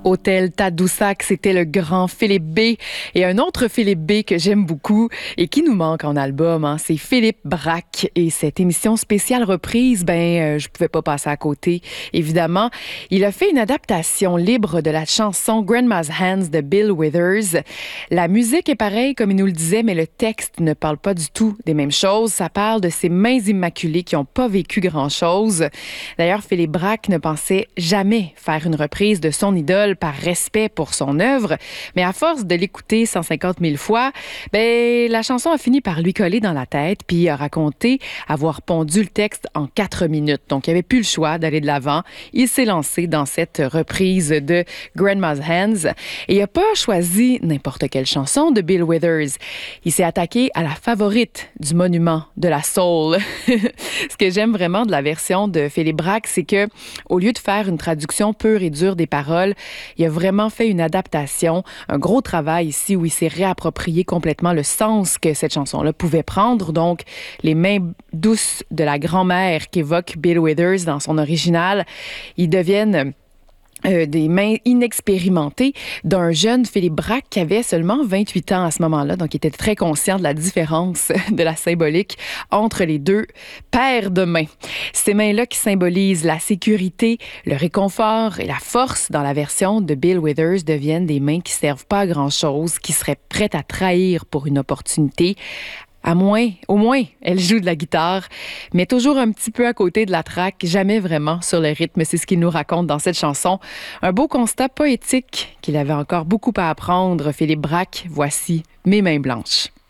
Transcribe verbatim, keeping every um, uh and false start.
Hôtel Tadoussac, c'était le grand Philippe B. Et un autre Philippe B que j'aime beaucoup et qui nous manque en album, hein, c'est Philippe Braque. Et cette émission spéciale reprise, ben, euh, je pouvais pas passer à côté, évidemment. Il a fait une adaptation libre de la chanson Grandma's Hands de Bill Withers. La musique est pareille, comme il nous le disait, mais le texte ne parle pas du tout des mêmes choses. Ça parle de ces mains immaculées qui n'ont pas vécu grand-chose. D'ailleurs, Philippe Braque ne pensait jamais faire une reprise de son idole par respect pour son œuvre, mais à force de l'écouter cent cinquante mille fois, ben, la chanson a fini par lui coller dans la tête, puis il a raconté avoir pondu le texte en quatre minutes. Donc, il n'avait plus le choix d'aller de l'avant. Il s'est lancé dans cette reprise de Grandma's Hands et il n'a pas choisi n'importe quelle chanson de Bill Withers. Il s'est attaqué à la favorite du monument de la soul. Ce que j'aime vraiment de la version de Philippe Braque, c'est que au lieu de faire une traduction pure et dure des paroles, il a vraiment fait une adaptation, un gros travail ici où il s'est réapproprié complètement le sens que cette chanson-là pouvait prendre. Donc, les mains douces de la grand-mère qu'évoque Bill Withers dans son original, ils deviennent Euh, des mains inexpérimentées d'un jeune Philippe Braque qui avait seulement vingt-huit ans à ce moment-là. Donc, il était très conscient de la différence de la symbolique entre les deux paires de mains. Ces mains-là qui symbolisent la sécurité, le réconfort et la force dans la version de Bill Withers deviennent des mains qui servent pas à grand-chose, qui seraient prêtes à trahir pour une opportunité. À moins, au moins, elle joue de la guitare, mais toujours un petit peu à côté de la track, jamais vraiment sur le rythme. C'est ce qu'il nous raconte dans cette chanson. Un beau constat poétique qu'il avait encore beaucoup à apprendre. Philippe Braque, voici Mes mains blanches.